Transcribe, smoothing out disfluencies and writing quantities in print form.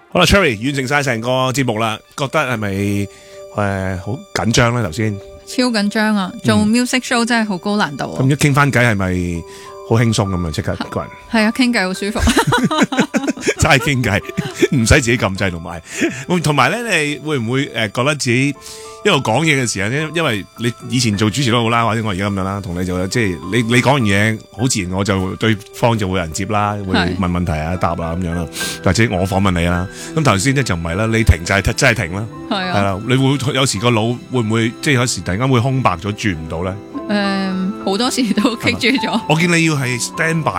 好啦 ，Cherry 完成晒成個節目啦，覺得係咪好緊張咧？頭先超緊張啊！做 music show 真係好高難度啊！ 咁一傾翻偈係咪好輕鬆咁啊？即刻個人係啊，傾偈好舒服， 齋傾偈，唔使自己撳掣，同埋咧，你會唔會覺得自己一路講嘢嘅時候咧，因為你以前做主持都好啦，或者我而家咁樣啦，同你就即係你講完嘢，好自然我就對方就會有人接啦，會問問題啊、答啊咁樣啦，或者我訪問你啦。咁頭先咧就唔係啦，你停就係真係停啦，係啦，你會有時個腦會唔會即係有時突然間會空白咗，轉唔到咧？ 好多時都棘住咗。 我見你要係 stand by。